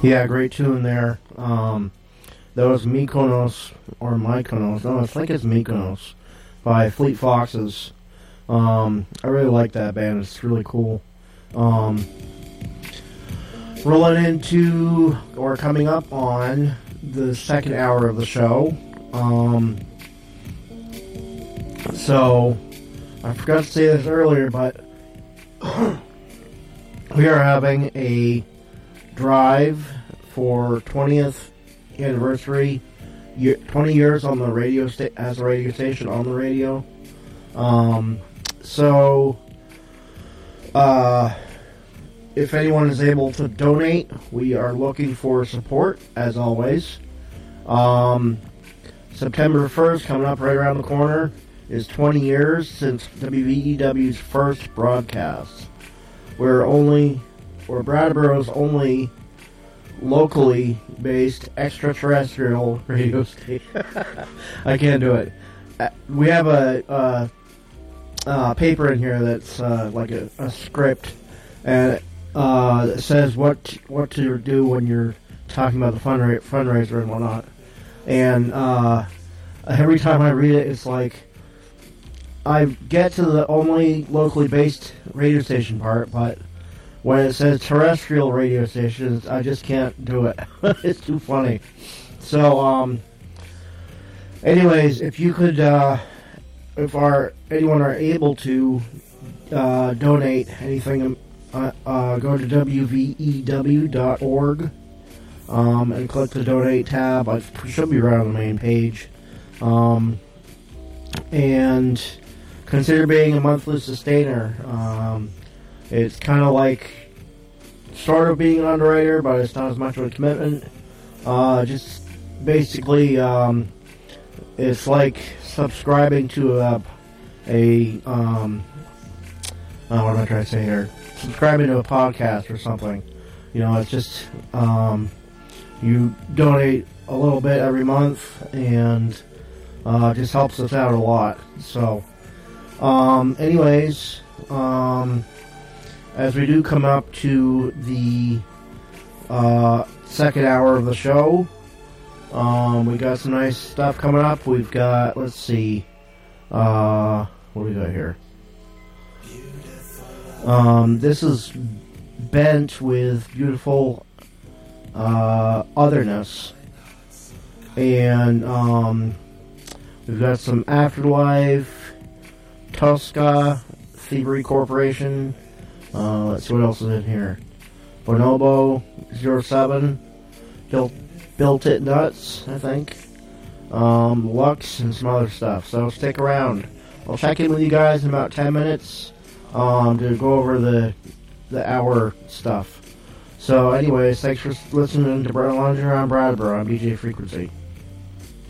Yeah, great tune there. That was Mykonos, or Mykonos. No, I think it's Mykonos by Fleet Foxes. I really like that band. It's really cool. Rolling into, or coming up on, the second hour of the show. So, I forgot to say this earlier, but we are having a drive for 20th anniversary, 20 years on the radio as a radio station on the radio. If anyone is able to donate, we are looking for support, as always. September 1st, coming up right around the corner, is 20 years since WVEW's first broadcast. We're Brattleboro's only locally based extraterrestrial radio station. I can't do it. We have a paper in here that's like a script, and it says what to do when you're talking about the fundraiser and whatnot. And every time I read it, it's like I get to the only locally based radio station part, but when it says terrestrial radio stations, I just can't do it. It's too funny. So, anyways, if you could, anyone are able to donate anything, go to wvew.org and click the donate tab. It should be right on the main page. And consider being a monthly sustainer. It's kind of like sort of being an underwriter, but it's not as much of a commitment. Just basically, it's like subscribing to what am I trying to say here? Subscribing to a podcast or something. You know, it's just you donate a little bit every month, and just helps us out a lot. So, anyways, as we do come up to the second hour of the show, we got some nice stuff coming up. We've got, let's see, what do we got here? This is Bent with Beautiful Otherness, and we've got some Afterlife, Tosca, Thievery Corporation. Let's see what else is in here. Bonobo 07, Built It Nuts, I think. Lux and some other stuff. So stick around. I'll check in with you guys in about 10 minutes to go over the hour stuff. So anyways, thanks for listening to Brett Longer on Brattleboro on BJ Frequency.